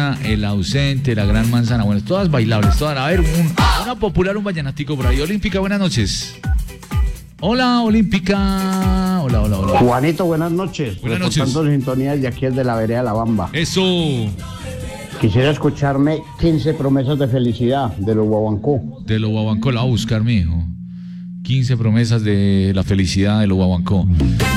persona, el ausente, la gran manzana. Bueno, todas bailables, todas. A ver, una popular, un vallenatico por ahí. Olímpica, buenas noches. Hola, Olímpica. Hola. Juanito, buenas noches. Buenas noches. Reportando sintonía de aquí, el de la vereda La Bamba. Eso. Quisiera escucharme 15 promesas de felicidad de los Guaguancó. De lo Guaguancó, la voy a buscar, mi hijo. 15 promesas de la felicidad de lo Guaguancó.